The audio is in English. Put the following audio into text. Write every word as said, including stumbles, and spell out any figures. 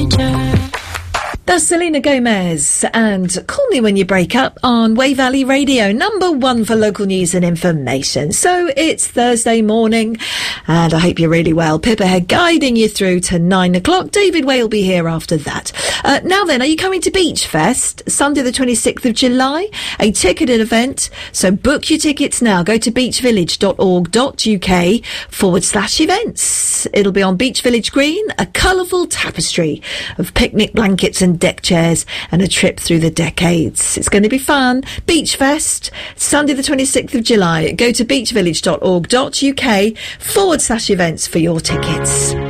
That's Selena Gomez and Call Me When You Break Up on Way Valley Radio, number one for local news and information. So it's Thursday morning and I hope you're really well. Pippa here guiding you through to nine o'clock. David Way will be here after that. Uh, now then, are you coming to Beach Fest? Sunday the twenty-sixth of July, a ticketed event. So book your tickets now. Go to beachvillage.org.uk forward slash events. It'll be on Beach Village Green, a colourful tapestry of picnic blankets and deck chairs and a trip through the decades. It's going to be fun. Beach Fest, Sunday the twenty-sixth of July. Go to beachvillage.org.uk forward slash events for your tickets.